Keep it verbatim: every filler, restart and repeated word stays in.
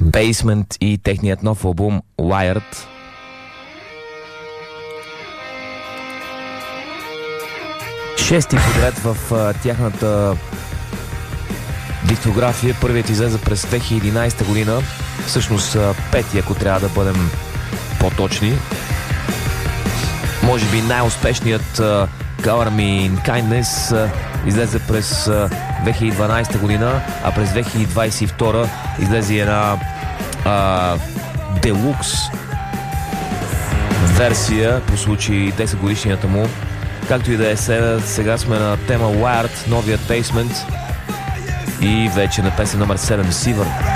Basement и техният нов албум Wired. Шести подред в а, тяхната дискография. Първият излезе през две хиляди и единадесета година. Всъщност а, пети, ако трябва да бъдем по-точни. Може би най-успешният а, Color Me in Kindness а, излезе през а, две хиляди и дванадесета година, а през две хиляди двадесет и втора излезе една а, делукс версия по случай десет годишнията му. Както и да е, сега, сега сме на тема Wired, новият Basement и вече на песен номер седем Сивър.